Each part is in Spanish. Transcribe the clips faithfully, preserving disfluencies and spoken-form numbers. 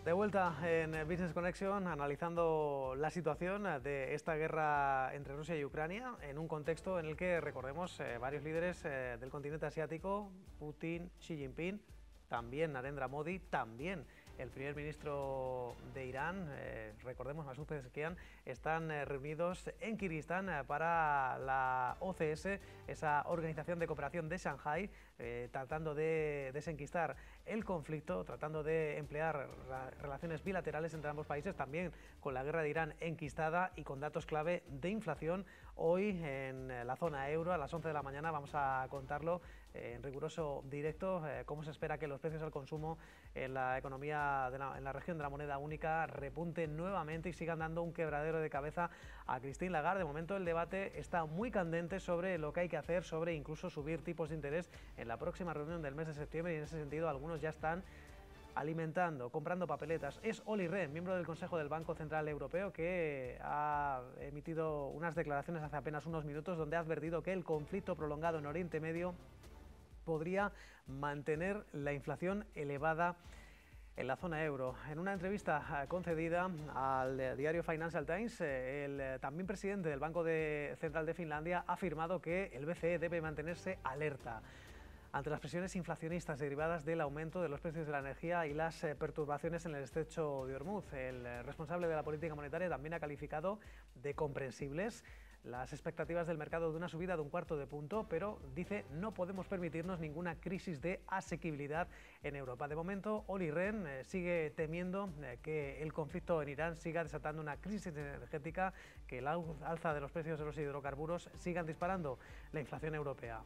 De vuelta en Business Connection, analizando la situación de esta guerra entre Rusia y Ucrania, en un contexto en el que, recordemos, eh, varios líderes eh, del continente asiático, Putin, Xi Jinping, también Narendra Modi, también el primer ministro de Irán, eh, recordemos, Masoud Pezeshkian, están eh, reunidos en Kirguistán eh, para la O C S, esa organización de cooperación de Shanghái, eh, tratando de desenquistar el conflicto, tratando de emplear relaciones bilaterales entre ambos países, también con la guerra de Irán enquistada y con datos clave de inflación. Hoy en la zona euro, a las once de la mañana, vamos a contarlo eh, en riguroso directo, eh, cómo se espera que los precios al consumo en la economía, de la, en la región de la moneda única repunten nuevamente y sigan dando un quebradero de cabeza a Christine Lagarde. De momento el debate está muy candente sobre lo que hay que hacer, sobre incluso subir tipos de interés en la próxima reunión del mes de septiembre, y en ese sentido algunos ya están alimentando, comprando papeletas. Es Olli Rehn, miembro del Consejo del Banco Central Europeo, que ha emitido unas declaraciones hace apenas unos minutos donde ha advertido que el conflicto prolongado en Oriente Medio podría mantener la inflación elevada en la zona euro. En una entrevista concedida al diario Financial Times, el también presidente del Banco de Central de Finlandia ha afirmado que el B C E debe mantenerse alerta ante las presiones inflacionistas derivadas del aumento de los precios de la energía y las eh, perturbaciones en el estrecho de Hormuz. El eh, responsable de la política monetaria también ha calificado de comprensibles las expectativas del mercado de una subida de un cuarto de punto, pero dice no podemos permitirnos ninguna crisis de asequibilidad en Europa. De momento, Olli Rehn eh, sigue temiendo eh, que el conflicto en Irán siga desatando una crisis energética, que el alza de los precios de los hidrocarburos sigan disparando la inflación europea.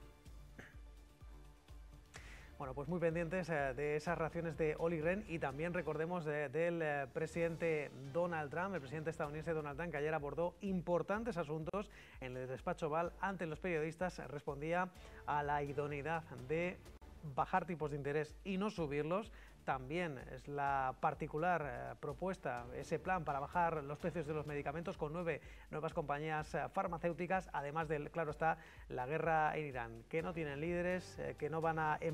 Bueno, pues muy pendientes eh, de esas reacciones de Olli Rehn, y también recordemos de, del eh, presidente Donald Trump, el presidente estadounidense Donald Trump, que ayer abordó importantes asuntos en el despacho Oval ante los periodistas. Respondía a la idoneidad de bajar tipos de interés y no subirlos. También es la particular eh, propuesta, ese plan para bajar los precios de los medicamentos con nueve nuevas compañías eh, farmacéuticas, además del, claro está, la guerra en Irán, que no tienen líderes, eh, que no van a